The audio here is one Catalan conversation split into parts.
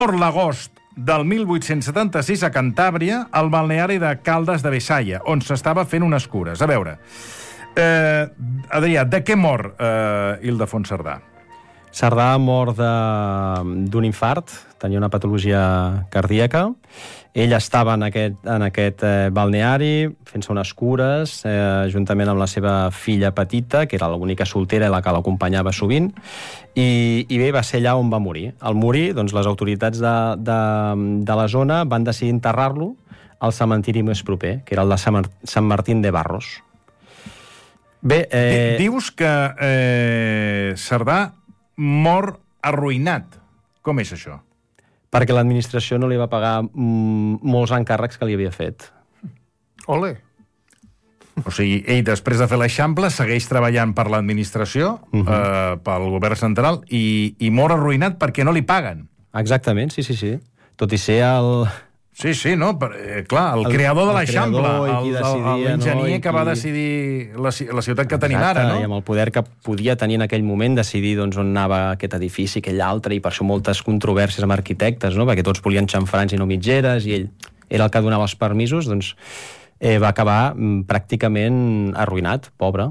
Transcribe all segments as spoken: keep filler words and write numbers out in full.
Per l'agost del mil vuit-cents setanta-sis a Cantàbria, al balneari de Caldes de Besaya, on s'estava fent unes cures. A veure, eh, Adrià, de què mor eh, Ildefons Cerdà? Cerdà mor d'un infart, tenia una patologia cardíaca. Ell estava en aquest, en aquest eh, balneari fent-se unes cures, eh, juntament amb la seva filla petita, que era l'única soltera i la que l'acompanyava sovint, i, i bé, va ser allà on va morir. Al morir, doncs, les autoritats de, de, de la zona van decidir enterrar-lo al cementiri més proper, que era el de Sant Martín de Barros. Bé, eh... Dius que eh, Cerdà mor arruïnat. Com és això? Perquè l'administració no li va pagar mm, molts encàrrecs que li havia fet. Ole! O sigui, ell, després de fer l'Eixample, segueix treballant per l'administració, uh-huh. eh, pel govern central, i, i mor arruïnat perquè no li paguen. Exactament, sí, sí, sí. Tot i ser el... Sí, sí, no? Per, eh, clar, el, el creador de l'Eixample, l'enginyer no? que va decidir la, la ciutat que tenim Exacte, ara, no? I amb el poder que podia tenir en aquell moment decidir doncs, on anava aquest edifici, aquell altre, i per això moltes controvèrsies amb arquitectes, no? Perquè tots volien xamfrans i no mitgeres, i ell era el que donava els permisos, doncs eh, va acabar mm, pràcticament arruïnat, pobre.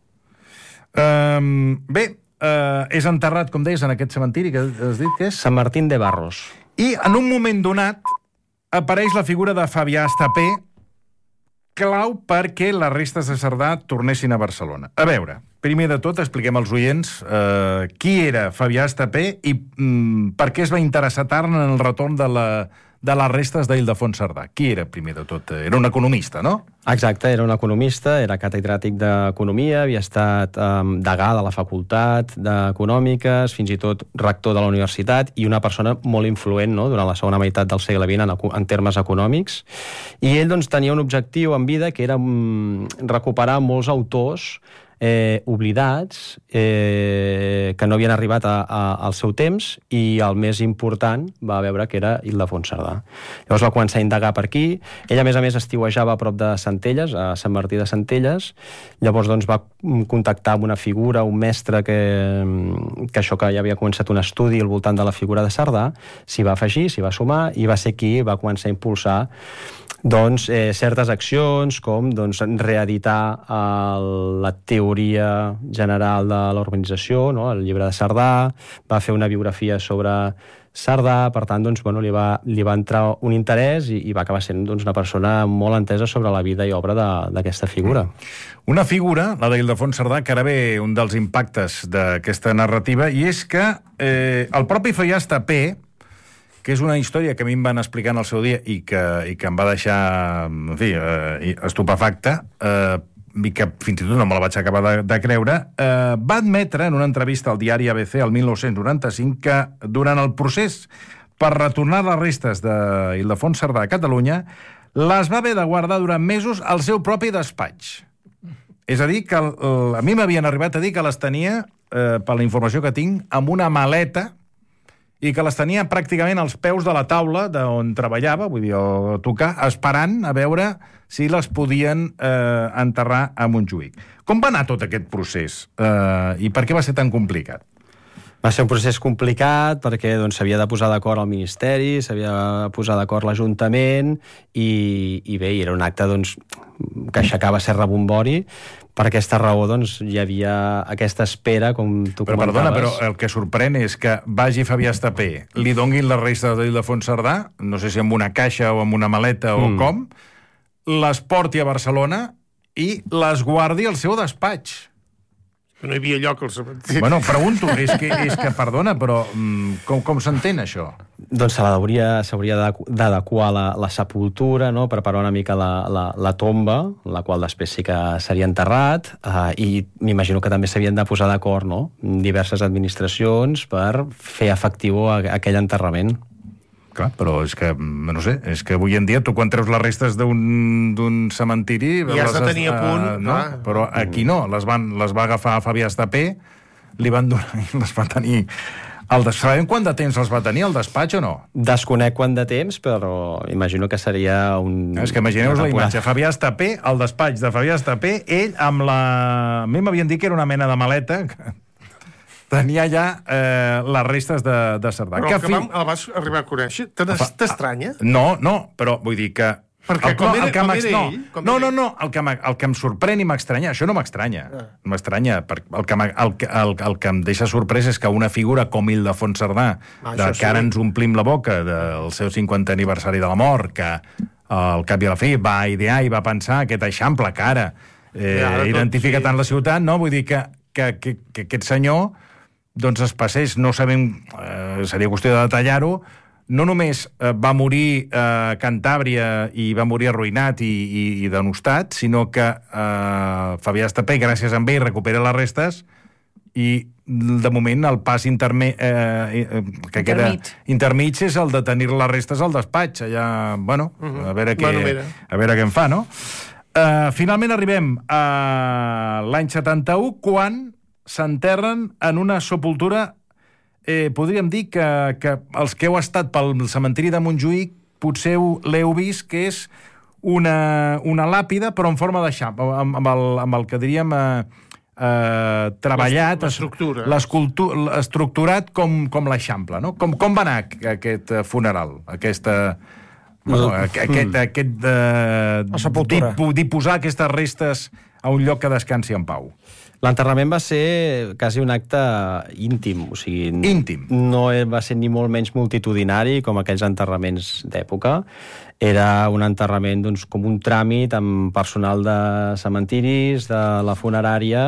Um, bé, uh, és enterrat, com deies, en aquest cementiri que has dit que és? Sant Martín de Barros. I en un moment donat apareix la figura de Fabià Estapé, clau perquè les restes de Cerdà tornessin a Barcelona. A veure, primer de tot expliquem als oients eh, qui era Fabià Estapé i mm, per què es va interessar tant en el retorn de, la, de les restes d'Ildefons Cerdà. Qui era, primer de tot? Era un economista, no? Exacte, era un economista, era catedràtic d'Economia, havia estat um, degà de la Facultat d'Econòmiques, fins i tot rector de la universitat, i una persona molt influent, no?, durant la segona meitat del segle vint en, en termes econòmics. I ell doncs, tenia un objectiu en vida que era um, recuperar molts autors eh, oblidats, eh, que no havien arribat a, a, al seu temps, i el més important va veure que era Ildefons Cerdà. Llavors va començar a indagar per aquí. Ell, a més a més, estiuejava a prop de Centelles, a Sant Martí de Centelles. Llavors doncs, va contactar amb una figura, un mestre que, que això que ja havia començat un estudi al voltant de la figura de Cerdà, s'hi va afegir, s'hi va sumar, i va ser qui va començar a impulsar doncs, eh, certes accions com doncs, reeditar el, la teoria general de l'urbanització, no? El llibre de Cerdà, va fer una biografia sobre Cerdà, per tant, doncs, bueno, li, va, li va entrar un interès i, i va acabar sent doncs, una persona molt entesa sobre la vida i obra d'aquesta figura. Una figura, la d'Ildefons Cerdà, que ara ve un dels impactes d'aquesta narrativa, i és que eh, el propi Fabià Estapé, que és una història que a mi em van explicar en el seu dia i que, i que em va deixar, en fi, eh, estupefacte, eh, i que fins i tot no me la vaig acabar de, de creure, eh, va admetre en una entrevista al diari A B C el mil nou-cents noranta-cinc que durant el procés per retornar les restes d'Ildefons Cerdà a Catalunya les va haver de guardar durant mesos al seu propi despatx. És a dir, que el, el, a mi m'havien arribat a dir que les tenia, eh, per la informació que tinc, amb una maleta, i que les tenia pràcticament als peus de la taula d'on treballava, vull dir, a tocar, esperant a veure si les podien eh, enterrar a Montjuïc. Com va anar tot aquest procés? Eh, I per què va ser tan complicat? Va ser un procés complicat perquè doncs, s'havia de posar d'acord el Ministeri, s'havia de posar d'acord l'Ajuntament, i, i bé, era un acte doncs, que aixecava cert rebombori. Per aquesta raó, doncs, hi havia aquesta espera, com tu però, comentaves. Perdona, però el que sorprèn és que vagi Fabià Estapé, li donguin les restes d'Ildefons Cerdà, no sé si amb una caixa o amb una maleta mm. o com, les porti a Barcelona i les guardi al seu despatx. No hi havia lloc al cementiri. Bueno, pregunto, és que, és que perdona, però mm, com, com s'entén això? Doncs s'hauria d'adequar la, la sepultura, no? Preparar una mica la, la, la tomba, la qual després sí que seria enterrat, eh, i m'imagino que també s'havien de posar d'acord, no? Diverses administracions per fer efectiu aquell enterrament. Clar, però és que, no sé, és que avui en dia tu quan treus les restes d'un cementiri... Ja s'ha de tenir a punt. Uh, no? Però aquí no, les, van, les va agafar Fabià Estapé, li van donar i les va tenir... El de... Sabem quant de temps els va tenir al despatx o no? Desconec quant de temps, però imagino que seria un... És que imagineu-vos la imatge. Fabià Estapé, al despatx de Fabià Estapé, ell amb la... A mi m'havien dit que era una mena de maleta... tenia ja eh, les restes de, de Cerdà. Però que el que fi... vam, el vas arribar a conèixer, t'estranya? No, no, però vull dir que... Perquè el, com era- el que com m'ex- era no, ell, com no, era no, ell. no, el que, m'ha- el que em sorprèn i m'estranya, això no m'estranya, Ah. m'estranya, per- el que, m'ha- el, que- el, el que em deixa sorprès és que una figura com Ildefons Cerdà, Ah, de això que ara sí. ens omplim la boca del seu cinquantè aniversari de la mort, que al cap i a la fi va idear i va pensar aquest eixample que ara, eh, I ara tot, identifica sí. tant la ciutat, no? Vull dir que, que, que, que aquest senyor doncs es passés, no sabem, eh, seria qüestió de detallar-ho, no només eh, va morir eh, a Cantàbria i va morir arruïnat i, i, i denostat, sinó que eh, Fabià Estapé, gràcies a ell, recupera les restes i, de moment, el pas interme eh, eh, que queda Intermig. intermig és el de tenir les restes al despatx. Allà, bueno, a veure què, Bueno, mira. a veure què en fa, no? Uh, finalment arribem a l'any setanta-u, quan s'enterren en una sepultura, eh, podríem dir que, que els que heu estat pel cementiri de Montjuïc potser ho- l'heu vist, que és una, una làpida, però en forma de xap, amb, amb, el, amb el que diríem eh, eh, treballat, L'estructura. l'escultu- estructurat com, com l'eixample, no? Com, com va anar aquest eh, funeral, aquesta... Bueno, aqu- aquest, aquest eh, La sepultura. dipo- diposar aquestes restes a un lloc que descansi en pau. L'enterrament va ser quasi un acte íntim, o sigui... Íntim. No va ser ni molt menys multitudinari com aquells enterraments d'època. Era un enterrament doncs, com un tràmit amb personal de cementiris, de la funerària,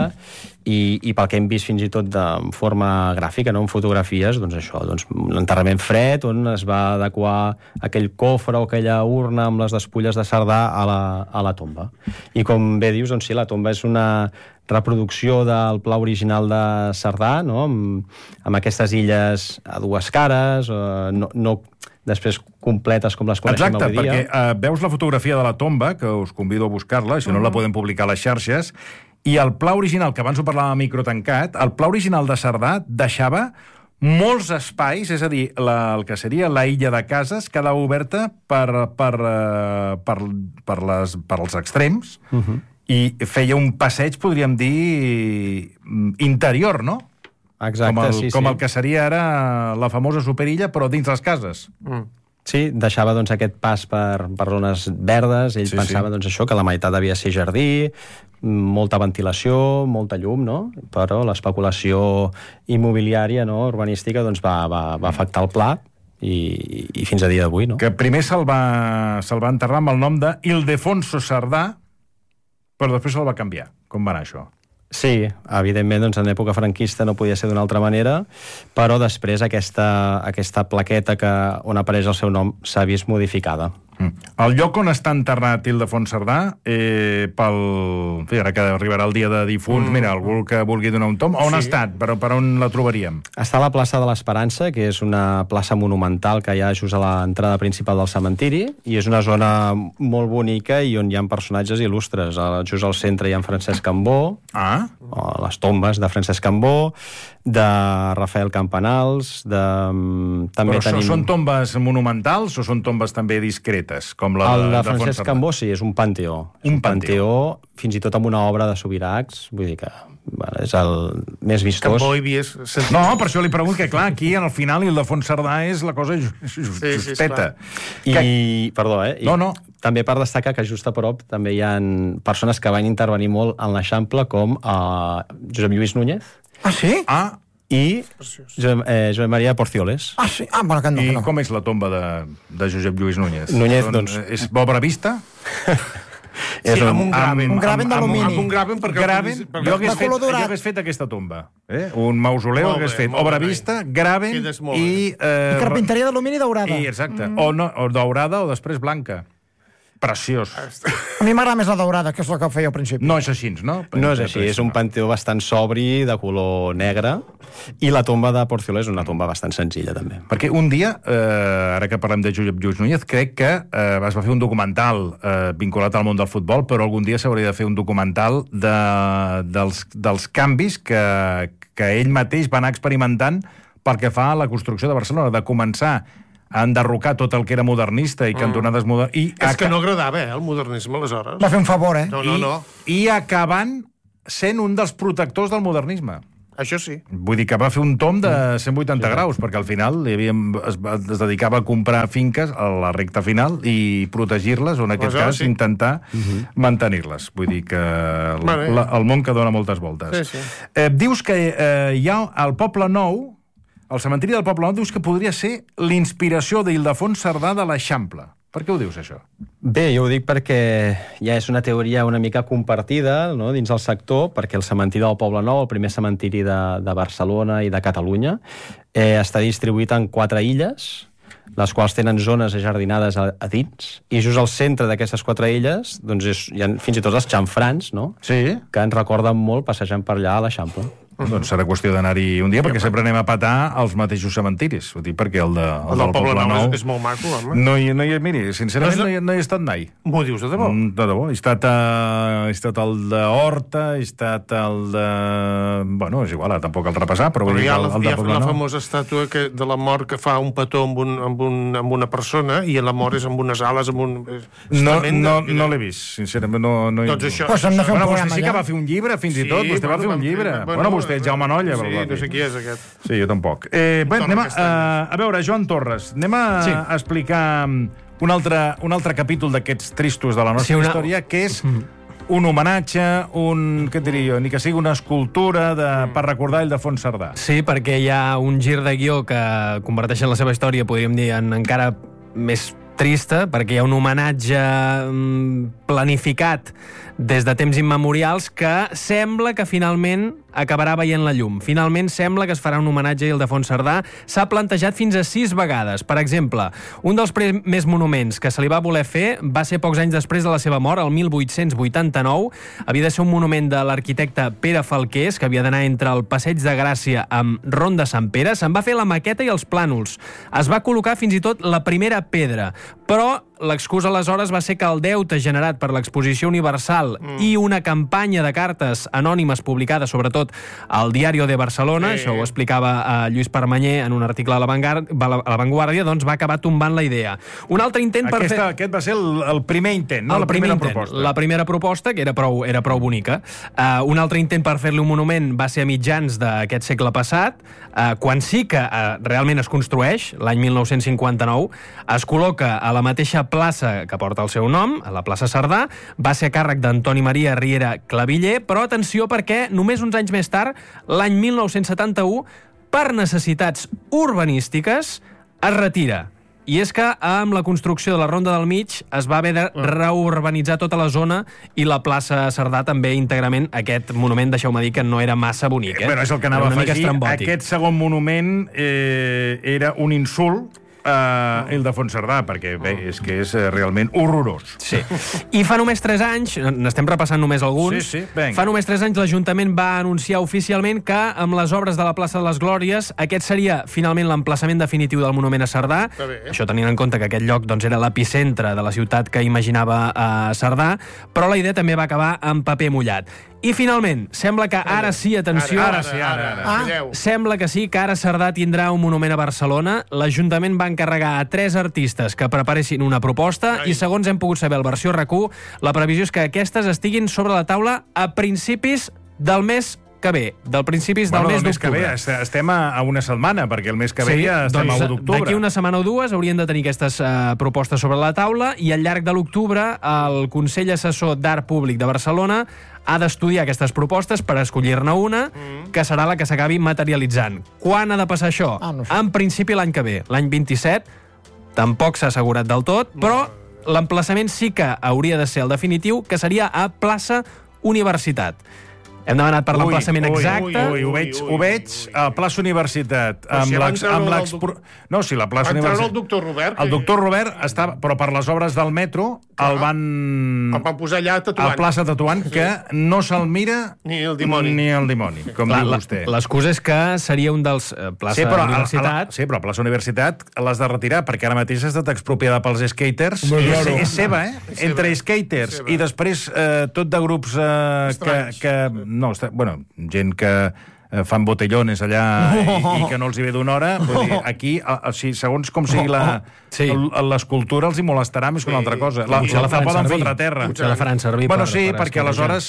i, i pel que hem vist fins i tot de forma gràfica, no? En fotografies, doncs això, doncs, un enterrament fred on es va adequar aquell cofre o aquella urna amb les despulles de Cerdà a la, a la tomba. I com bé dius, doncs sí, la tomba és una reproducció del pla original de Cerdà, no? amb, amb aquestes illes a dues cares, eh, no, no després completes com les coneixem Exacte, avui dia. perquè eh, veus la fotografia de la tomba, que us convido a buscar-la, si no la podem publicar a les xarxes, i el pla original, que abans ho parlàvem a micro tancat, el pla original de Cerdà deixava molts espais, és a dir, la, el que seria la illa de cases quedava oberta per, per, eh, per, per, les, per als extrems, uh -huh. i feia un passeig, podríem dir, interior, no? Exacte, com el, sí, com sí. el que seria ara la famosa superilla, però dins les cases. Mm. Sí, deixava doncs, aquest pas per, per zones verdes. Ell Sí, sí, pensava sí. doncs, això, que la meitat devia ser jardí, molta ventilació, molta llum, no? Però l'especulació immobiliària, no? urbanística, doncs, va, va, va afectar el pla i, i fins a dia d'avui, no? Que primer se'l va, se va enterrar amb el nom de Ildefonso Cerdà, però després se'l va canviar. Com va anar això? Sí, evidentment, doncs, en època franquista no podia ser d'una altra manera, però després aquesta, aquesta plaqueta que, on apareix el seu nom s'ha vist modificada. Mm. El lloc on està enterrat Ildefons Cerdà, eh, pel... En fi, ara que arribarà el dia de difunts, mm. mira, algú que vulgui donar un tom, on Sí. ha estat? Per, per on la trobaríem? Està a la plaça de l'Esperança, que és una plaça monumental que hi ha just a l'entrada principal del cementiri, i és una zona molt bonica i on hi ha personatges il·lustres. Just al centre hi ha en Francesc Cambó, Ah, o les tombes de Francesc Cambó, de Rafael Campanals, de... també però tenim... això són tombes monumentals o són tombes també discretes? Com la El de Ildefons Francesc Cerdà? Cambó, sí, és un panteó. És Un un panteó, fins i tot amb una obra de Subirachs, vull dir que bueno, és el més vistós. Cambó hi havia... sentit- No, per això li pregunto que, clar, aquí, al final, Ildefons Cerdà és la cosa just, just, Sí, sí, justeta. I, perdó, eh? I No, no. també per destacar que just a prop també hi ha persones que van intervenir molt en l'Eixample, com uh, Josep Lluís Núñez Ah, sí? Ah, i Josep, eh, Josep Maria Porcioles. Ah, sí? Ah, bueno, que no, i que no. com és la tomba de, de Josep Lluís Núñez? Núñez, doncs- És d'obra vista? És Sí, amb un graven. un graven d'alumini. Amb un graven perquè... Graven, perquè- jo hagués, de fet, color dorat. jo hagués fet aquesta tomba. Eh? Un mausoleu Molt hagués bé, fet molt obra bé. vista, graven Quedes molt i... Eh, I carpinteria d'alumini daurada. I, exacte. Mm. O, no, o daurada o després blanca. Preciós. A mi m'agrada més la daurada, que és la que feia al principi. No és així, no? No és així, és un panteó bastant sobri, de color negre, i la tomba de Porcioles és una tomba bastant senzilla, també. Perquè un dia, eh, ara que parlem de Josep Lluís Núñez, crec que eh, es va fer un documental eh, vinculat al món del futbol, però algun dia s'hauria de fer un documental de, dels, dels canvis que, que ell mateix va anar experimentant pel que fa a la construcció de Barcelona, de començar a enderrocar tot el que era modernista i cantonades modernes. I És que aca- no agradava, eh, el modernisme, aleshores. Va fer un favor, eh? No, no, no. I, i acabant sent un dels protectors del modernisme. Això sí. Vull dir que va fer un tom de cent vuitanta sí, graus, perquè al final hi havia, es, es dedicava a comprar finques a la recta final i protegir-les, o en aquest Aleshores, cas sí. intentar uh -huh. mantenir-les. Vull dir que el, Vale. la, el món que dona moltes voltes. Sí, sí. Eh, dius que eh, hi ha al Poble Nou, el cementiri del Poble Nou, dius que podria ser l'inspiració d'Ildefons Cerdà de l'Eixample. Per què ho dius, això? Bé, jo ho dic perquè ja és una teoria una mica compartida, no?, dins el sector, perquè el cementiri del Poble Nou, el primer cementiri de, de Barcelona i de Catalunya, eh, està distribuït en quatre illes, les quals tenen zones ajardinades a, a dins, i just al centre d'aquestes quatre illes doncs és, hi ha fins i tot els xamfrans, no?, Sí. que ens recorden molt passejant per allà a l'Eixample. Uh -huh. Doncs serà qüestió d'anar-hi un dia, perquè sempre anem a petar els mateixos cementiris. Ho dic perquè el, de, el, El del del Poble Nou és, és molt maco, home. No hi, no hi, miri, sincerament No no és- hi, no hi he estat mai. M'ho dius, de debò? Mm, de debò. He estat, a, he estat el de Horta, he estat el de... Bueno, és igual, ara tampoc el repassar, però vull Però dir hi que ha el, la, el hi de ha Poble la Nou... famosa estàtua que, de la mort que fa un petó amb, un, amb, un, amb una persona i la mort és amb unes ales, amb un... és No, tremenda. no, no l'he vist, sincerament. No, no, Doncs això... Pues hem de fer un Bueno, programa, vostè sí que ja. va fer un llibre, fins i Sí, tot. Vostè va bueno, fer un vam llibre. fer- Bueno, vostè, Jaume Nolla. Sí, va no sé dir. qui és aquest. Sí, jo tampoc. Eh, bé, anem a, Castany. a, a veure, Joan Torres, anem a Sí. explicar un altre, un altre capítol d'aquests tristos de la nostra Sí, una- història, que és un homenatge, un, què et diria jo, ni que sigui una escultura de, per recordar Ildefons Cerdà. Sí, perquè hi ha un gir de guió que converteix en la seva història, podríem dir, en encara més trista, perquè hi ha un homenatge mm, planificat des de temps immemorials que sembla que finalment acabarà veient la llum. Finalment sembla que es farà un homenatge a Ildefons Cerdà. S'ha plantejat fins a sis vegades. Per exemple, un dels primers monuments que se li va voler fer va ser pocs anys després de la seva mort, el mil vuit-cents vuitanta-nou. Havia de ser un monument de l'arquitecte Pere Falqués, que havia d'anar entre el Passeig de Gràcia amb Ron de Sant Pere. Se'n va fer la maqueta i els plànols. Es va col·locar fins i tot la primera pedra. Però l'excusa aleshores va ser que el deute generat per l'exposició universal mm. i una campanya de cartes anònimes publicada sobretot al Diario de Barcelona, Sí. això ho explicava uh, Lluís Permanyer en un article a La Vanguard- a La Vanguardia, doncs va acabar tombant la idea. Un altre intent per Aquesta, fer... Aquest va ser el, el primer intent, no? El la primer primera intent, proposta. La primera proposta, que era prou, era prou bonica. Uh, un altre intent per fer-li un monument va ser a mitjans d'aquest segle passat, uh, quan sí que uh, realment es construeix, l'any mil nou-cents cinquanta-nou, es col·loca a la mateixa plaça que porta el seu nom, a la plaça Cerdà, va ser a càrrec d'Antoni Maria Riera Claviller, però atenció perquè només uns anys més tard, l'any mil nou-cents setanta-u, per necessitats urbanístiques, es retira. I és que amb la construcció de la Ronda del Mig es va haver de reurbanitzar tota la zona i la plaça Cerdà també íntegrament. Aquest monument, deixeu-me dir que no era massa bonic. Eh? Bueno, és el que anava Era a una mica afegir. estrambòtic. Aquest segon monument eh, era un insult a Ildefons Cerdà, perquè bé, és que és eh, realment horrorós. Sí. I fa només tres anys, n'estem repassant només alguns, Sí, sí, vinga. fa només tres anys l'Ajuntament va anunciar oficialment que amb les obres de la plaça de les Glòries aquest seria finalment l'emplaçament definitiu del monument a Cerdà. Està bé. Això tenint en compte que aquest lloc doncs, era l'epicentre de la ciutat que imaginava a Cerdà, però la idea també va acabar amb paper mullat. I finalment, sembla que ara sí, atenció... Ara, ara sí, ara, ara. Ah. Calleu. Sembla que sí, que ara Cerdà tindrà un monument a Barcelona. L'Ajuntament va encarregar a tres artistes que preparessin una proposta Ai. i, segons hem pogut saber al versió R A Q, la previsió és que aquestes estiguin sobre la taula a principis del mes que ve, del principis del Bueno, mes el mes que ve, d'octubre. est- estem a, a una setmana, perquè el mes que ve ja estem a doncs, u d'octubre. d'aquí una setmana o dues haurien de tenir aquestes uh, propostes sobre la taula i al llarg de l'octubre el Consell Assessor d'Art Públic de Barcelona ha d'estudiar aquestes propostes per escollir-ne una mm. que serà la que s'acabi materialitzant. Quan ha de passar això? Ah, no sé. En principi l'any que ve, l'any vint-i-set, tampoc s'ha assegurat del tot, però l'emplaçament sí que hauria de ser el definitiu, que seria a plaça Universitat. Hem demanat per l'emplaçament Ui, exacte. Ui, ui, ho veig, Ui, ui, ho veig ui, ui. a Plaça Universitat. Però Amb si l'ex- van treure amb el l'expro- No, sí, la Plaça Van treure Universitat. el doctor Robert. El que- doctor Robert estava... Però per les obres del metro el van... El van posar allà tatuant. A plaça tatuant, que no se'l mira Ni el dimoni. ni el dimoni, com Clar, diu la- vostè. L'excusa és que seria un dels... Eh, plaça Sí, però a, a, Universitat... la, sí, però a Plaça Universitat l'has de retirar, perquè ara mateix ha estat expropiada pels skaters. Home, és, claro. és seva, eh? És seva. Entre skaters És seva. i després eh, tot de grups eh, que, Estranys. que... No, està, bueno, gent que eh, fan botellones allà i, i que no els hi ve d'una hora. Vull dir, aquí, a, a, si, segons com sigui la, Sí. el- l'escultura, els hi molestarà més que una altra cosa. La, Potser la la, la faran poden servir. fotre a terra. Potser la faran servir Bueno, per- sí, per perquè esquerdejar. aleshores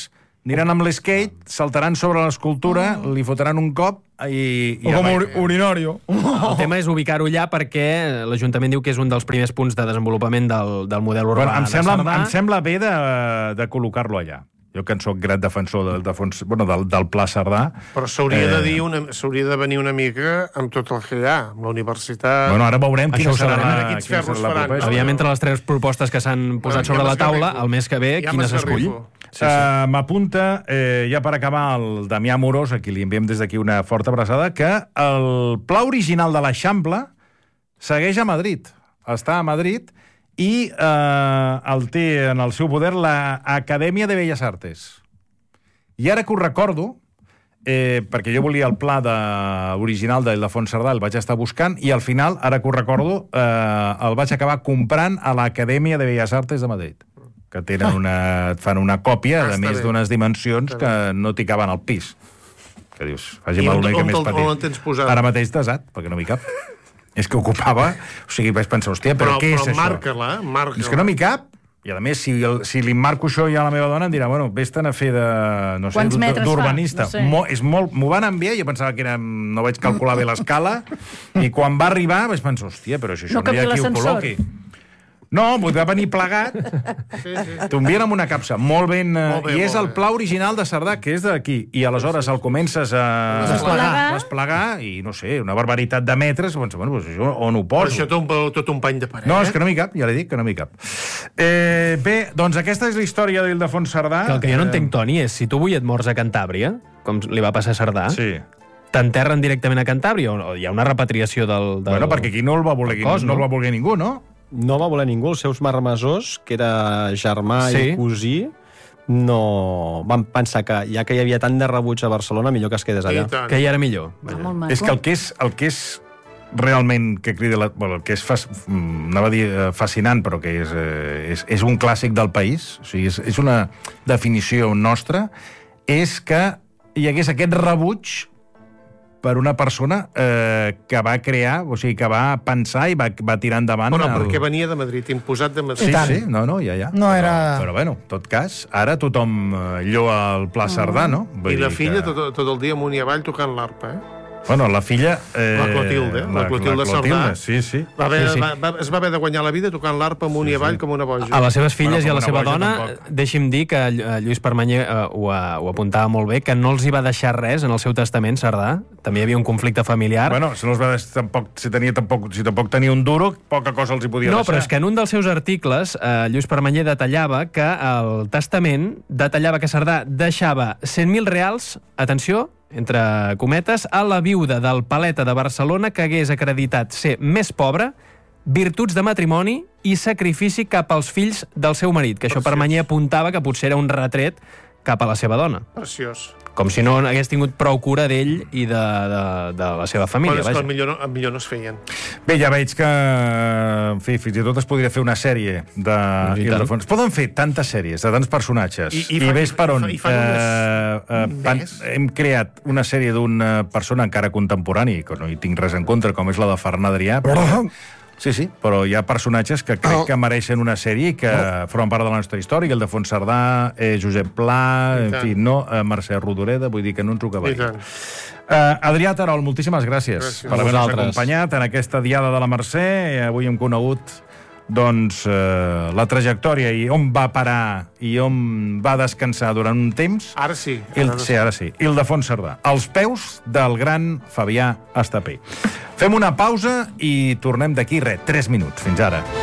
aniran amb l'skate, saltaran sobre l'escultura, li fotran un cop i... i O com apa, ur urinorio. El tema és ubicar-ho allà perquè l'Ajuntament diu que és un dels primers punts de desenvolupament del, del model urbà Bueno, em, de sembla, Cerdà. em sembla bé de, de col·locar-lo allà. Jo que en soc gran defensor del, de fons, bueno, del, del Pla Cerdà. Però s'hauria Eh. de dir una, s'hauria de venir una mica amb tot el que hi ha, amb la universitat... Bueno, ara veurem Això quina ho serà, sabrem, la, quins quina ferros serà la faran, proposta. Aviam, entre les tres propostes que s'han posat ja sobre la m'esgarrifo. taula, el mes que ve, Ja quina s'escull? m'esgarrifo. Sí, sí. Uh, M'apunta, eh, ja per acabar, el Damià Morós, a qui li enviem des d'aquí una forta abraçada, que el pla original de l'Eixample segueix a Madrid. Està a Madrid i eh, el té en el seu poder l'Acadèmia de Belles Artes. I ara que ho recordo, eh, perquè jo volia el pla de, original d'Ildefons Cerdà, el vaig estar buscant, i al final, ara que ho recordo, eh, el vaig acabar comprant a l'Acadèmia de Belles Artes de Madrid, que tenen una, fan una còpia, Ah, a està més bé. d'unes dimensions que no t'hi caben al pis. Que dius, faci I mal on- una mica on més te'l- petit. on el tens posat? Ara mateix desat, perquè no m'hi cap. És que ocupava... O sigui, vaig pensar, hòstia, però, Però, què és però això? marca-la, marca-la. És que no m'hi cap. I a més, si, el, si li marco això ja a la meva dona, em dirà, bueno, vés-te'n a fer de, no sé, Quants metres d'urbanista. fa? No sé. Mo, és molt, m'ho van enviar, jo pensava que era, no vaig calcular bé l'escala, i quan va arribar vaig pensar, hòstia, però si això No no hi ha cabia qui ho l'ascensor. col·loqui. No, va venir plegat, Sí, sí. t'ho envien amb una capsa, molt ben... eh, Molt bé, I és molt el bé. pla original de Cerdà, que és d'aquí, i aleshores el comences a Desplegar. desplegar i, no sé, una barbaritat de metres, doncs, bueno, doncs això on ho Però poso? això tot un, tot un pany de paret. No, és que no m'hi cap, ja l'he dit que no m'hi cap. Eh, bé, doncs aquesta és la història d'Ildefons Cerdà. Que el que jo no Eh, entenc, Toni, és si tu avui et mors a Cantàbria, com li va passar a Cerdà, Sí. t'enterren directament a Cantàbria o o hi ha una repatriació del... del... Bueno, perquè aquí no el va voler, del cos, no el no? va voler ningú, no? No va voler ningú. Els seus marmessors, que era germà Sí. i cosí, no van pensar que, ja que hi havia tant de rebuig a Barcelona, millor que es quedés allà. I tant. Que hi era millor. Ah, molt maco. És que el que és, el que és realment que crida la, bueno, el que és fas, mm, anava a dir eh, fascinant, però que és, eh, és, és un clàssic del país, o sigui, és, és una definició nostra, és que hi hagués aquest rebuig per una persona eh, que va crear, o sigui, que va pensar i va, va tirar endavant... Però el- perquè venia de Madrid, imposat de Madrid. Sí, tant. sí, no, no, ja, ja. No era- Però, però bueno, en tot cas, ara tothom eh, lloa el Pla Cerdà, no? Vull I la dir filla que- tot, tot el dia amunt i avall tocant l'arpa, eh? Bueno, la filla... Eh, La Clotilde, la Clotilde Cerdà. Sí, sí. Va haver, Sí, sí. Va, va, es va haver de guanyar la vida tocant l'arpa amunt i avall com una boja. A les seves filles Bueno, i a com la una seva boja, dona, tampoc. deixi'm dir que eh, Lluís Permanyer eh, ho, ha- ho apuntava molt bé, que no els hi va deixar res en el seu testament, Cerdà. També hi havia un conflicte familiar. Bueno, si no els va des- tampoc, si, tenia, tampoc, si tampoc tenia un duro, poca cosa els hi podia No, deixar. però és que en un dels seus articles, eh, Lluís Permanyer detallava que el testament detallava que Cerdà deixava cent mil reals, atenció, entre cometes, a la viuda del paleta de Barcelona que hagués acreditat ser més pobre, virtuts de matrimoni i sacrifici cap als fills del seu marit, que això Preciós. Permanyer apuntava que potser era un retret cap a la seva dona. Preciós. Com si no hagués tingut prou cura d'ell i de, de, de la seva família. Però és que Vaja. millor no, millor no es feien. Bé, ja veig que, en fi, fins i tot es podria fer una sèrie de I tant. Ildefons. Poden fer tantes sèries, de tants personatges, I- i, i i fa- ves per on. i fa- i fan eh, eh, pan- més. hem creat una sèrie d'una persona encara contemporani, que no hi tinc res en contra, com és la de Ferran Adrià, però... Sí, sí, però hi ha personatges que crec que mereixen una sèrie i que formen part de la nostra història, el Ildefons Cerdà, eh, Josep Pla, I en tant. fi, no, eh, Mercè Rodoreda, vull dir que no ens ho I acabaria. tant. Uh, Adrià Tarol, moltíssimes gràcies, Gràcies. per A haver-nos vosaltres. acompanyat en aquesta diada de la Mercè. Eh, Avui hem conegut doncs, eh, la trajectòria i on va parar i on va descansar durant un temps. Ara sí. Il, Ara sí, ara sí. Ildefons Cerdà, als peus del gran Fabià Estapé. Fem una pausa i tornem d'aquí, res, tres minuts. Fins ara.